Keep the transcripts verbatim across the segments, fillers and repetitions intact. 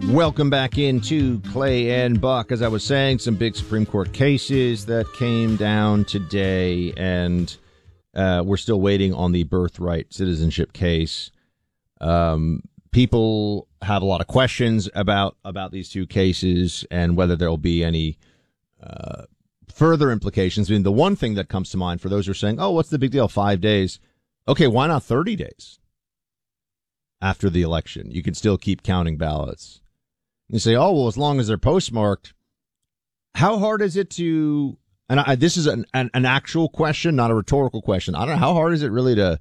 Welcome back into Clay and Buck. As I was saying, some big Supreme Court cases that came down today, and uh, we're still waiting on the birthright citizenship case. Um, people have a lot of questions about, about these two cases and whether there will be any uh, further implications. I mean, the one thing that comes to mind for those who are saying, oh, what's the big deal? Five days. Okay, why not thirty days after the election? You can still keep counting ballots. You say, oh, well, as long as they're postmarked, how hard is it to, and I, this is an, an, an actual question, not a rhetorical question. I don't know, how hard is it really to,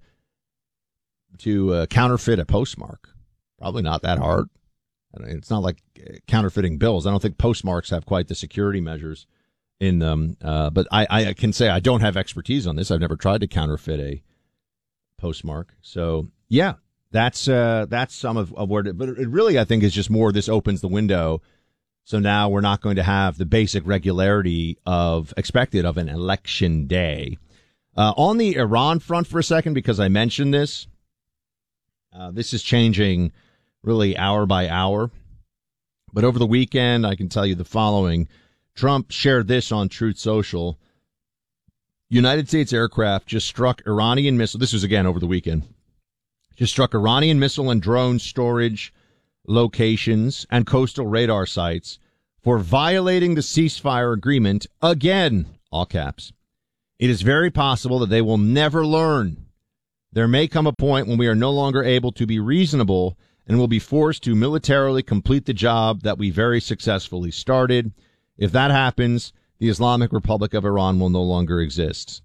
to uh, counterfeit a postmark? Probably not that hard. I mean, it's not like counterfeiting bills. I don't think postmarks have quite the security measures in them. Uh, but I, I can say I don't have expertise on this. I've never tried to counterfeit a postmark. So, yeah. That's uh, that's some of, of where, it, but it really, I think, is just more. This opens the window, so now we're not going to have the basic regularity of expected of an election day. Uh, on the Iran front, for a second, because I mentioned this, uh, this is changing really hour by hour. But over the weekend, I can tell you the following: Trump shared this on Truth Social. United States aircraft just struck Iranian missile. This was again over the weekend. Just struck Iranian missile and drone storage locations and coastal radar sites for violating the ceasefire agreement again, all caps. It is very possible that they will never learn. There may come a point when we are no longer able to be reasonable and will be forced to militarily complete the job that we very successfully started. If that happens, the Islamic Republic of Iran will no longer exist.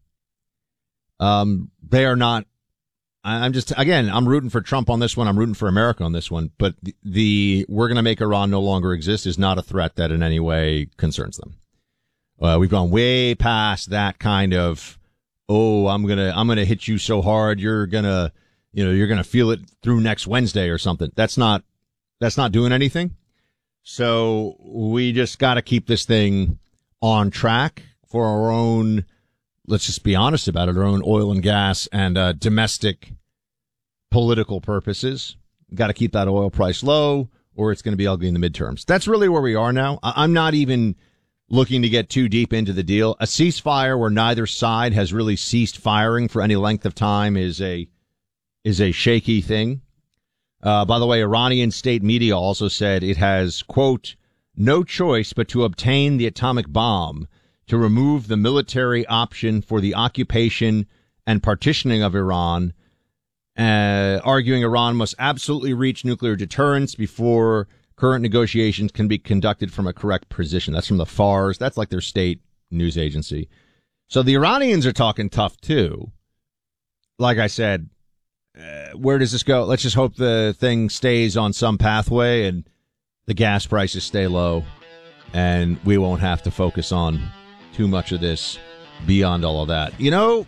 Um, they are not. I'm just, again, I'm rooting for Trump on this one. I'm rooting for America on this one. But the, the we're going to make Iran no longer exist is not a threat that in any way concerns them. Uh, we've gone way past that kind of, oh, I'm going to, I'm going to hit you so hard. You're going to, you know, you're going to feel it through next Wednesday or something. That's not, that's not doing anything. So we just got to keep this thing on track for our own, let's just be honest about it, our own oil and gas and uh, domestic political purposes. Got to keep that oil price low or it's going to be ugly in the midterms. That's really where we are now. I- I'm not even looking to get too deep into the deal. A ceasefire where neither side has really ceased firing for any length of time is a is a shaky thing. Uh, by the way, Iranian state media also said it has, quote, no choice but to obtain the atomic bomb to remove the military option for the occupation and partitioning of Iran, uh, arguing Iran must absolutely reach nuclear deterrence before current negotiations can be conducted from a correct position. That's from the Fars. That's like their state news agency. So the Iranians are talking tough, too. Like I said, uh, where does this go? Let's just hope the thing stays on some pathway and the gas prices stay low and we won't have to focus on too much of this beyond all of that. You know,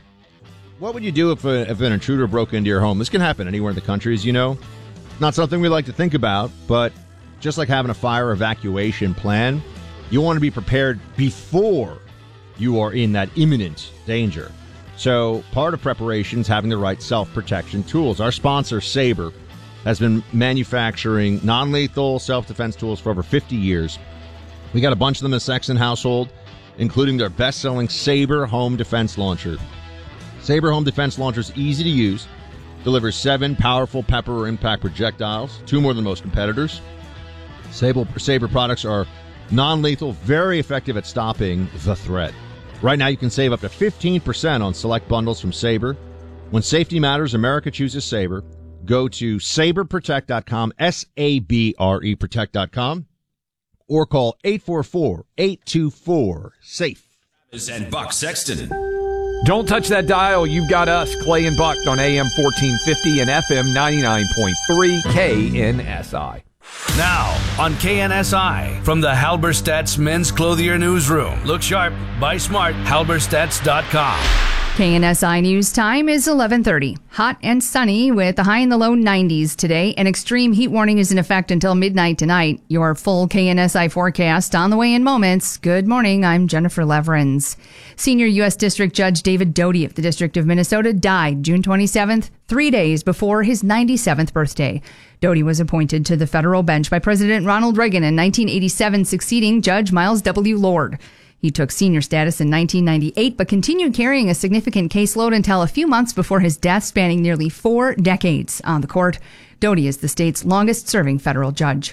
what would you do if, a, if an intruder broke into your home? This can happen anywhere in the country, as you know. Not something we like to think about, but just like having a fire evacuation plan, you want to be prepared before you are in that imminent danger. So part of preparation is having the right self-protection tools. Our sponsor, Sabre, has been manufacturing non-lethal self-defense tools for over fifty years. We got a bunch of them in the Sexton household, including their best-selling Sabre Home Defense Launcher. Sabre Home Defense Launcher is easy to use, delivers seven powerful pepper or impact projectiles, two more than most competitors. Sabre, Sabre products are non-lethal, very effective at stopping the threat. Right now, you can save up to fifteen percent on select bundles from Sabre. When safety matters, America chooses Sabre. Go to sabre protect dot com, S A B R E protect dot com, or call eight four four, eight two four, SAFE. And Buck Sexton. Don't touch that dial. You've got us, Clay and Buck, on A M fourteen fifty and F M ninety-nine point three K N S I. Now, on K N S I, from the Halberstadt's Men's Clothier Newsroom. Look sharp, buy smart, halberstadts dot com. K N S I News time is eleven thirty. Hot and sunny with a high in the low nineties today. An extreme heat warning is in effect until midnight tonight. Your full K N S I forecast on the way in moments. Good morning. I'm Jennifer Leverins. Senior U S District Judge David Doty of the District of Minnesota died June twenty-seventh, three days before his ninety-seventh birthday. Doty was appointed to the federal bench by President Ronald Reagan in nineteen eighty-seven, succeeding Judge Miles W. Lord. He took senior status in nineteen ninety-eight, but continued carrying a significant caseload until a few months before his death, spanning nearly four decades on the court. Doty is the state's longest-serving federal judge.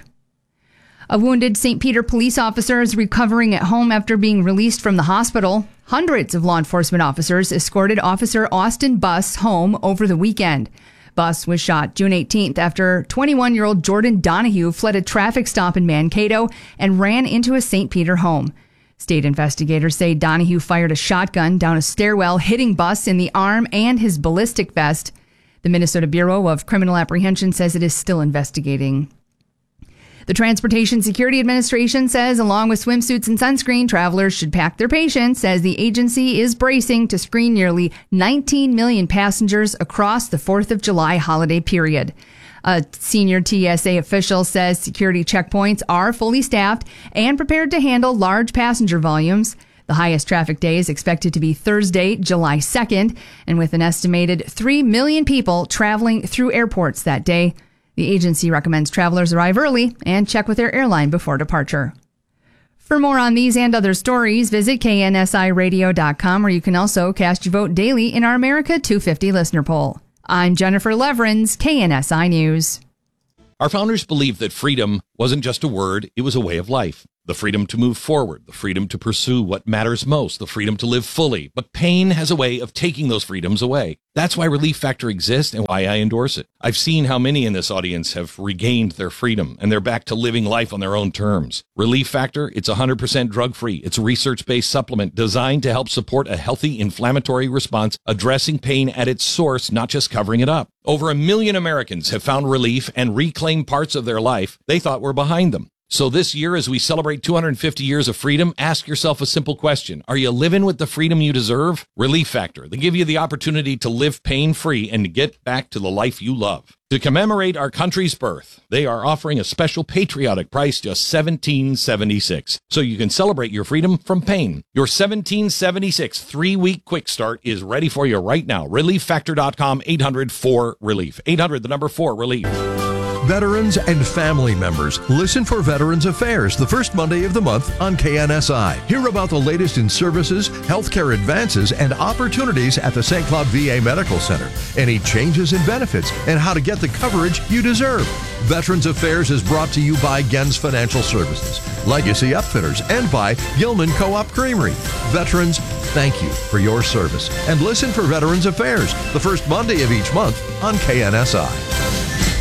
A wounded Saint Peter police officer is recovering at home after being released from the hospital. Hundreds of law enforcement officers escorted Officer Austin Buss home over the weekend. Buss was shot June eighteenth after twenty-one-year-old Jordan Donahue fled a traffic stop in Mankato and ran into a Saint Peter home. State investigators say Donahue fired a shotgun down a stairwell, hitting Buss in the arm and his ballistic vest. The Minnesota Bureau of Criminal Apprehension says it is still investigating. The Transportation Security Administration says along with swimsuits and sunscreen, travelers should pack their patience as the agency is bracing to screen nearly nineteen million passengers across the fourth of July holiday period. A senior T S A official says security checkpoints are fully staffed and prepared to handle large passenger volumes. The highest traffic day is expected to be Thursday, July second, and with an estimated three million people traveling through airports that day. The agency recommends travelers arrive early and check with their airline before departure. For more on these and other stories, visit K N S I radio dot com, where you can also cast your vote daily in our America two fifty listener poll. I'm Jennifer Leverins, K N S I News. Our founders believed that freedom wasn't just a word, it was a way of life. The freedom to move forward, the freedom to pursue what matters most, the freedom to live fully. But pain has a way of taking those freedoms away. That's why Relief Factor exists and why I endorse it. I've seen how many in this audience have regained their freedom and they're back to living life on their own terms. Relief Factor, it's one hundred percent drug-free. It's a research-based supplement designed to help support a healthy inflammatory response, addressing pain at its source, not just covering it up. Over a million Americans have found relief and reclaimed parts of their life they thought were behind them. So this year, as we celebrate two hundred fifty years of freedom, ask yourself a simple question. Are you living with the freedom you deserve? Relief Factor. They give you the opportunity to live pain-free and to get back to the life you love. To commemorate our country's birth, they are offering a special patriotic price, just seventeen seventy-six. So you can celebrate your freedom from pain. Your seventeen seventy-six three-week quick start is ready for you right now. relief factor dot com, eight hundred four relief. eight hundred, the number four, relief. Veterans and family members, listen for Veterans Affairs the first Monday of the month on K N S I. Hear about the latest in services, healthcare advances, and opportunities at the Saint Cloud V A Medical Center. Any changes in benefits and how to get the coverage you deserve. Veterans Affairs is brought to you by Gens Financial Services, Legacy Upfitters, and by Gilman Co-op Creamery. Veterans, thank you for your service. And listen for Veterans Affairs the first Monday of each month on K N S I.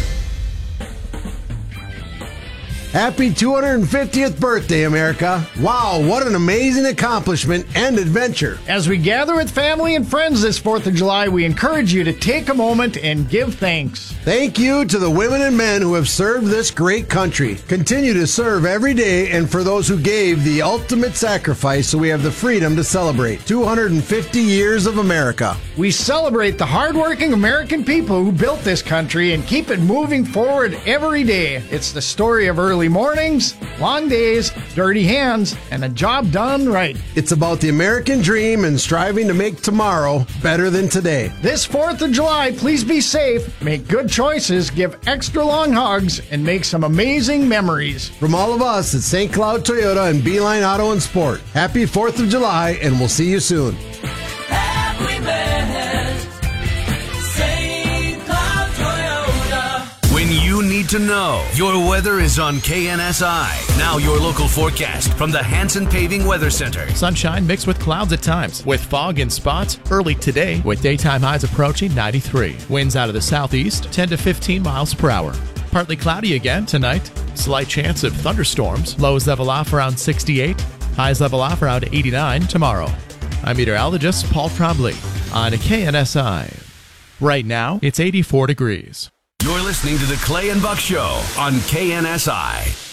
Happy two hundred fiftieth birthday, America. Wow, what an amazing accomplishment and adventure. As we gather with family and friends this fourth of July, we encourage you to take a moment and give thanks. Thank you to the women and men who have served this great country. Continue to serve every day, and for those who gave the ultimate sacrifice so we have the freedom to celebrate two hundred fifty years of America. We celebrate the hardworking American people who built this country and keep it moving forward every day. It's the story of early mornings, long days, dirty hands, and a job done right. It's about the American dream and striving to make tomorrow better than today. This fourth of July, please be safe, make good choices, give extra long hugs, and make some amazing memories. From all of us at Saint Cloud Toyota and Beeline Auto and Sport, happy fourth of July, and we'll see you soon. Happy man, Saint Cloud Toyota. When you need to know, your weather is on K N S I. Now your local forecast from the Hanson Paving Weather Center. Sunshine mixed with clouds at times, with fog in spots early today, with daytime highs approaching ninety-three. Winds out of the southeast, ten to fifteen miles per hour. Partly cloudy again tonight. Slight chance of thunderstorms. Lows level off around sixty-eight. Highs level off around eighty-nine tomorrow. I'm meteorologist Paul Trombley on K N S I. Right now, it's eighty-four degrees. You're listening to the Clay and Buck Show on K N S I.